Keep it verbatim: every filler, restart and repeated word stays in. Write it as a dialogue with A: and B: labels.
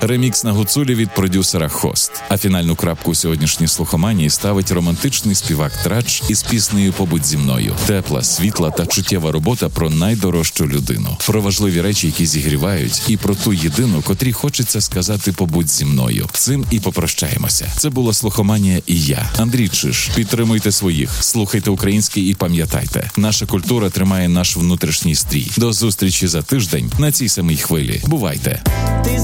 A: Ремікс на гуцулі від продюсера Хост. А фінальну крапку у сьогоднішній слухоманії ставить романтичний співак Трач із піснею «Побудь зі мною». Тепла, світла та чуттєва робота про найдорожчу людину. Про важливі речі, які зігрівають, і про ту єдину, котрій хочеться сказати «Побудь зі мною». Цим і попрощаємося. Це була слухоманія і я, Андрій Чиж. Підтримуйте своїх, слухайте українське і пам'ятайте. Наша культура тримає наш внутрішній стрій. До зустрічі за тиждень на цій самій хвилі. Бувайте!
B: Ти